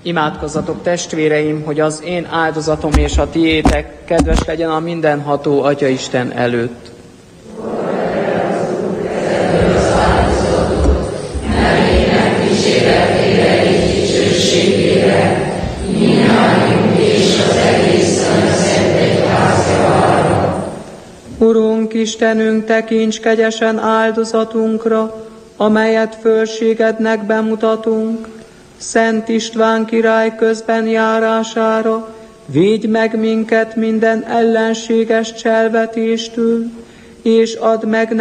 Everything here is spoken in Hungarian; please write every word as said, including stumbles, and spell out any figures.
Imádkozzatok, testvéreim, hogy az én áldozatom és a tiétek kedves legyen a mindenható Atyaisten előtt. Urunk, Istenünk, tekints kegyesen áldozatunkra, amelyet fölségednek bemutatunk, Szent István király közben járására, védj meg minket minden ellenséges cselvetéstől, és add meg